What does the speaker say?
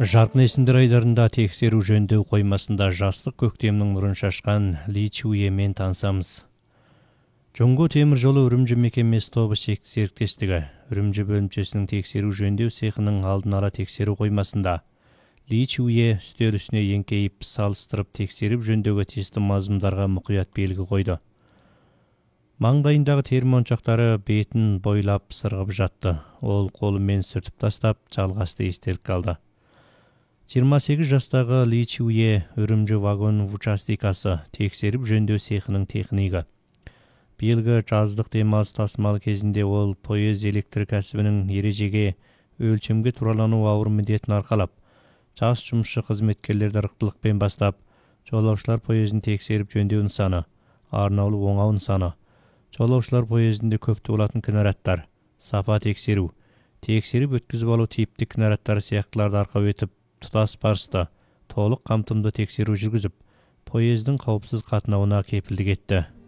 Жарқын есімдер айдарында тексеру жөндеу қоймасында жастық көктемнің нұрын шашқан Ли Чуемен танысамыз. Жоңго темір жолы Үрімжі мекемесі тобы серіктестігі Үрімжі бөлімшесінің тексеру жөндеу цехының алдын ала тексеру қоймасында Ли Чуе үстел үстіне еңкейіп салыстырып тексеріп жөндеуге тиісті мазмұндарға мұқият белгі қойды. Маңдайындағы термоншақтары бетін бойлап сырғып жатты. Ол қолымен сүртіп тастап жалғасты естелік қалды. 28 жастағы Ли Чуе Үрімжі вагон участикасы тексеріп жөндеу цехының технигі. Биылғы жаздық демалыс тасымалы кезінде ол поезд электр кәсібінің ережеге өлшемге туралану ауыр міндетін арқалап, жас жұмысшы қызметкерлерді ырықтылықпен бастап, жолаушылар поездін тексеріп жөндеу нысаны, арнаулы оңау нысаны, жолаушылар поездінде көпті болатын кінараттар, сапа тексеру, тексеріп өткізіп алу типтік кінараттары сияқтыларды арқау етіп, тұтас барысты, толық қамтымды тексеру жүргізіп, поездың қауіпсіз қатынауына кепілдік етті.